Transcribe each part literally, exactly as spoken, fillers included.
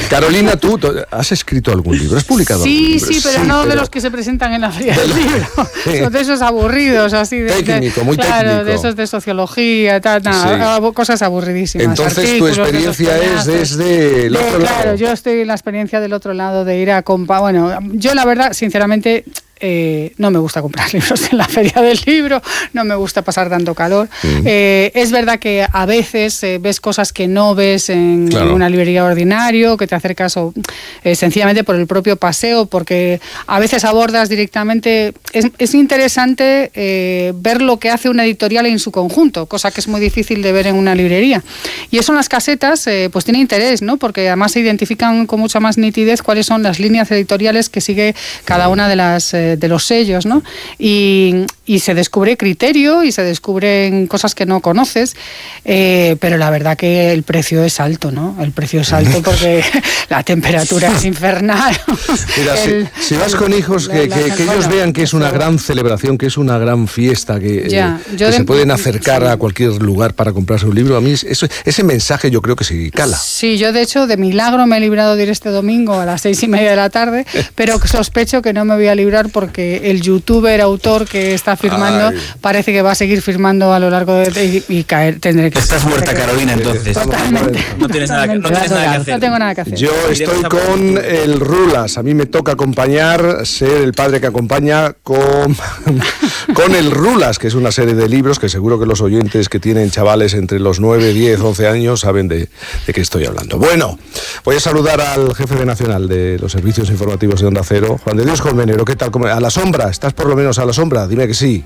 Carolina, ¿tú has escrito algún libro? ¿Has publicado sí, algún libro? Sí, pero sí, no pero... de los que se presentan en la feria del libro. Son de esos aburridos, así de... Técnico, muy claro, técnico. de esos de sociología, tal, nada, sí. Cosas aburridísimas. Entonces tu experiencia es desde el otro de, lado. Claro, yo estoy en la experiencia del otro lado, de ir a comprar... Bueno, yo la verdad, sinceramente... Eh, no me gusta comprar libros en la feria del libro, no me gusta pasar tanto calor. Mm. Eh, es verdad que a veces eh, ves cosas que no ves en, claro. en una librería ordinario, que te acercas o, eh, sencillamente por el propio paseo, porque a veces abordas directamente. Es, es interesante eh, ver lo que hace una editorial en su conjunto, cosa que es muy difícil de ver en una librería. Y eso en las casetas eh, pues tiene interés, ¿no? Porque además se identifican con mucha más nitidez cuáles son las líneas editoriales que sigue cada una de las eh, de los sellos, ¿no? Y, y se descubre criterio y se descubren cosas que no conoces, eh, pero la verdad que el precio es alto, ¿no? El precio es alto porque la temperatura es infernal. Mira, el, si, si vas el, con hijos, la, que, la, que, la, que ellos bueno, vean que es una gran celebración, que es una gran fiesta, que, ya, eh, que de, se pueden acercar sí. a cualquier lugar para comprarse un libro. A mí eso, ese mensaje yo creo que sí cala. Sí, yo de hecho de milagro me he librado de ir este domingo a las seis y media de la tarde, pero sospecho que no me voy a librar porque el youtuber autor que está firmando Ay. parece que va a seguir firmando a lo largo de y, y caer tendré que estás muerta Carolina entonces totalmente, no tienes nada, no tienes nada que hacer no tengo nada que hacer yo estoy con el Rulas, a mí me toca acompañar, ser el padre que acompaña con con el Rulas, que es una serie de libros que seguro que los oyentes que tienen chavales entre los nueve, diez, once años saben de, de qué estoy hablando. Bueno, voy a saludar al jefe de Nacional de los servicios informativos de Onda Cero, Juan de Dios Colmenero. ¿Qué tal? A la sombra, ¿estás por lo menos a la sombra? Dime que sí.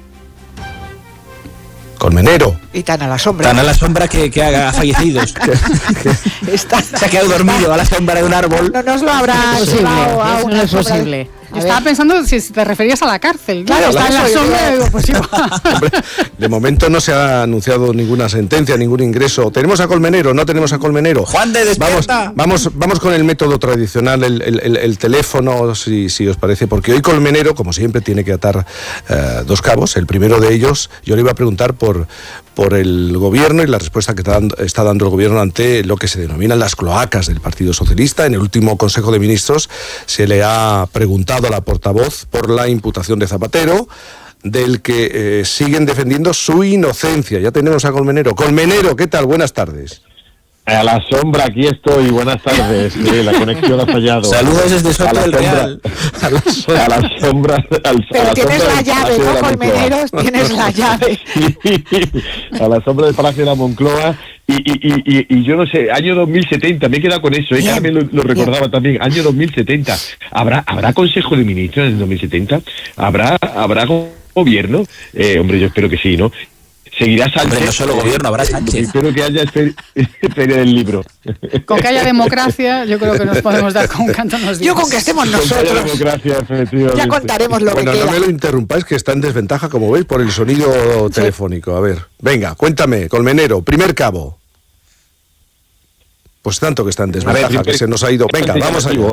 Colmenero. Y tan a la sombra. Tan a la sombra que, que ha fallecido. Está, se ha quedado dormido a la sombra de un árbol. No nos lo habrá posible. A Eso no es posible. Yo estaba pensando si te referías a la cárcel. Claro, está en la sombra. Digo, pues sí. Hombre, de momento no se ha anunciado ninguna sentencia, ningún ingreso. ¿Tenemos a Colmenero? ¿No tenemos a Colmenero? Juan de despierta. Vamos, vamos, vamos con el método tradicional, el, el, el, el teléfono, si, si os parece, porque hoy Colmenero, como siempre, tiene que atar uh, dos cabos. El primero de ellos, yo le iba a preguntar por, por el gobierno y la respuesta que está dando, está dando el gobierno ante lo que se denominan las cloacas del Partido Socialista. En el último Consejo de Ministros se le ha preguntado a la portavoz por la imputación de Zapatero, del que eh, siguen defendiendo su inocencia. Ya tenemos a Colmenero. Colmenero, ¿qué tal? Buenas tardes. A la sombra, aquí estoy, buenas tardes. Sí, la conexión ha fallado. Saludos desde Soto del Real. A la sombra. A la sombra al, Pero a la tienes sombra la llave, ¿no, Colmeneros? Tienes la llave. A la sombra del Palacio de la Moncloa. Y, y, y, y yo no sé, año dos mil setenta, me he quedado con eso, ¿eh? Carmen lo, lo recordaba bien. También, año dos mil setenta. ¿Habrá, ¿habrá Consejo de Ministros en el dos mil setenta? ¿Habrá, habrá gobierno? Eh, hombre, yo espero que sí, ¿no? Seguirá Sánchez. Hombre, no solo gobierno, habrá Sánchez. Espero que haya feria del libro. Con que haya democracia, yo creo que nos podemos dar con un canto en los dientes. Yo con que estemos nosotros. Con que haya democracia, efectivamente. Ya contaremos lo bueno, que queda. No me lo interrumpáis, que está en desventaja, como veis, por el sonido sí. telefónico. A ver, venga, cuéntame, Colmenero, primer cabo. Pues tanto que está en desventaja, ver, que se nos ha ido. Venga, vamos allá.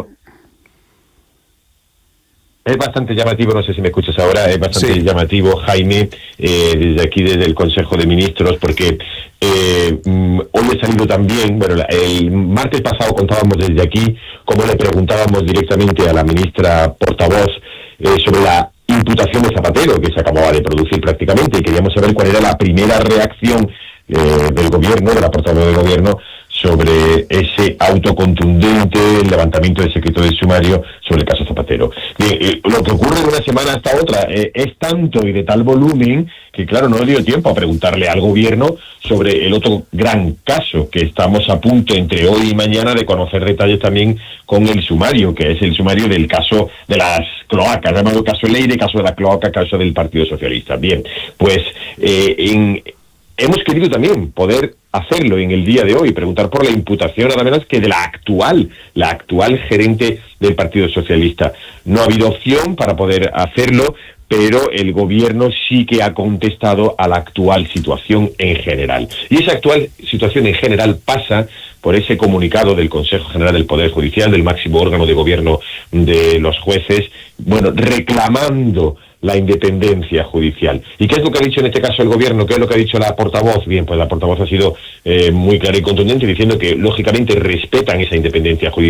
Es bastante llamativo, no sé si me escuchas ahora, es bastante sí. llamativo, Jaime, eh, desde aquí, desde el Consejo de Ministros, porque eh, hoy he salido también, bueno, el martes pasado contábamos desde aquí cómo le preguntábamos directamente a la ministra portavoz eh, sobre la imputación de Zapatero, que se acababa de producir prácticamente, y queríamos saber cuál era la primera reacción eh, del gobierno, de la portavoz del gobierno, sobre ese autocontundente levantamiento del secreto del sumario sobre el caso Zapatero. Bien, eh, lo que ocurre de una semana hasta otra eh, es tanto y de tal volumen que, claro, no le dio tiempo a preguntarle al gobierno sobre el otro gran caso que estamos a punto entre hoy y mañana de conocer detalles también con el sumario, que es el sumario del caso de las cloacas, llamado caso Leire, caso de la cloaca, caso del Partido Socialista. Bien, pues eh, en... hemos querido también poder hacerlo en el día de hoy, preguntar por la imputación nada menos que de la actual, la actual gerente del Partido Socialista. No ha habido opción para poder hacerlo, pero el gobierno sí que ha contestado a la actual situación en general. Y esa actual situación en general pasa por ese comunicado del Consejo General del Poder Judicial, del máximo órgano de gobierno de los jueces, bueno, reclamando la independencia judicial. ¿Y qué es lo que ha dicho en este caso el gobierno? ¿Qué es lo que ha dicho la portavoz? Bien, pues la portavoz ha sido eh, muy clara y contundente, diciendo que lógicamente respetan esa independencia judicial.